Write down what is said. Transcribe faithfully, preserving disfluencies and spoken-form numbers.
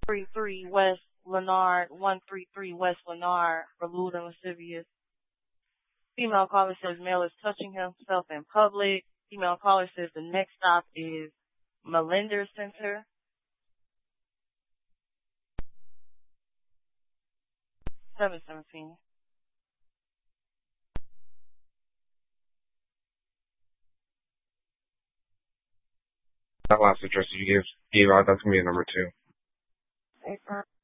three three West Leonard, one three three West Leonard, for lewd and lascivious. Female caller says male is touching himself in public. Female caller says the next stop is Melinder Center. seven seventeen. That last address you gave, gave out, that's going to be a number two. April.